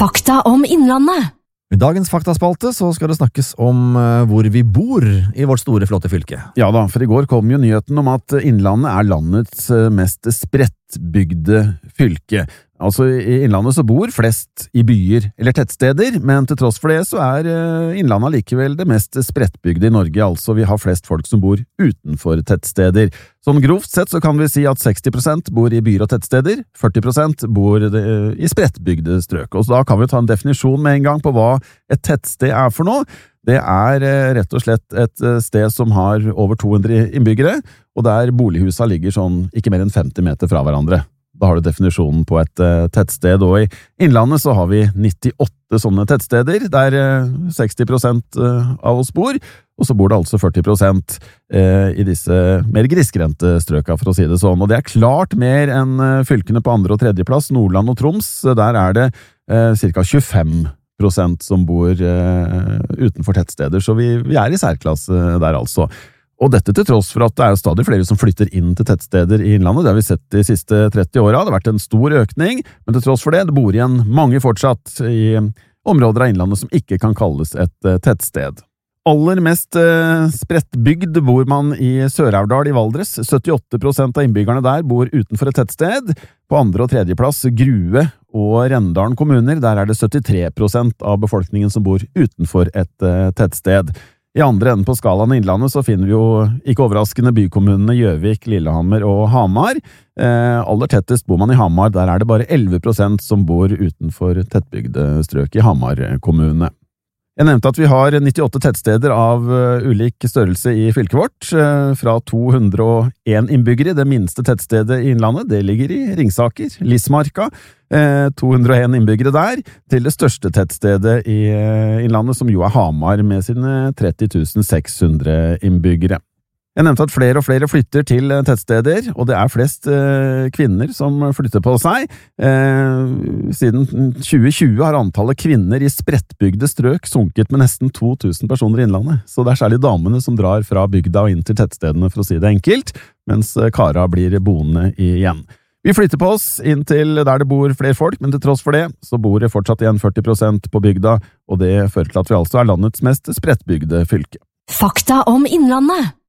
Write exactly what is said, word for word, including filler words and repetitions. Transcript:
Fakta om Innlandet. I dagens faktaspalte så skal det snakkes om hvor vi bor i vårt store, flotte fylke. Ja da, for i går kom jo nyheten om at Innlandet er landets mest sprettbygde fylke. Altså i Innlandet så bor flest i byer eller tettsteder, men til tross for det så er Innlandet likevel det mest sprettbygde i Norge, altså vi har flest folk som bor utenfor tettsteder. Sånn grovt sett så kan vi si at seksti prosent bor i byer og tettsteder, førti prosent bor i sprettbygde strøk. Og så da kan vi ta en definisjon med en gang på hva et tettsted er for noe. Det er rett og slett et sted som har over to hundre innbyggere, og der bolighusa ligger sånn ikke mer enn femti meter fra hverandre. Da har du definisjonen på et uh, tettsted, og i Innlandet så har vi nittiåtte sånne tettsteder, der uh, seksti prosent uh, av oss bor, og så bor det altså førti prosent uh, i disse mer grisgrendte strøka, for å si det sånn. Og det er klart mer enn uh, fylkene på andre- og tredjeplass, Nordland og Troms. Der er det uh, ca. tjuefem prosent som bor uh, utenfor tettsteder, så vi, vi er i særklasse der altså. Og dette til tross for at det er stadig flere som flytter inn til tettsteder i Innlandet. Det har vi sett de siste tretti åra. Det har vært en stor økning, men til tross for det, det bor igjen mange fortsatt i områder av Innlandet som ikke kan kalles et tettsted. Aller mest eh, sprettbygd bor man i Sør-Aurdal i Valdres. syttiåtte prosent av innbyggerne der bor utenfor et tettsted. På andre- og tredjeplass Grue og Rendalen kommuner. Der er det syttitre prosent av befolkningen som bor utenfor et eh, tettsted. I andre enden på skalaen i Innlandet så finner vi jo ikke overraskende bykommunene Gjøvik, Lillehammer og Hamar. Eh, aller tettest bor man i Hamar, der er det bare elleve prosent som bor utenfor tettbygde strøk i Hamar kommune. Jeg nevnte at vi har nittiåtte tettsteder av uh, ulik størrelse i fylket vårt, uh, fra to hundre og én innbyggere. Det minste tettstedet i Innlandet, det ligger i Ringsaker, Lismarka, uh, to hundre og én innbyggere der, til det største tettstedet i uh, Innlandet, som jo er Hamar, med sine tretti tusen seks hundre innbyggere. Jeg nevnte at flere og flere flytter til tettsteder, og det er flest eh, kvinner som flytter på seg. Eh, siden tjue tjue har antallet kvinner i sprettbygde strøk sunket med nesten to tusen personer i Innlandet, så det er særlig damene som drar fra bygda og inn til tettstedene, for å si det enkelt, mens kara blir boende igjen. Vi flytter på oss inn til der det bor flere folk, men til tross for det, så bor det fortsatt igjen førti prosent på bygda, og det fører til at vi altså er landets mest sprettbygde fylke. Fakta om Innlandet.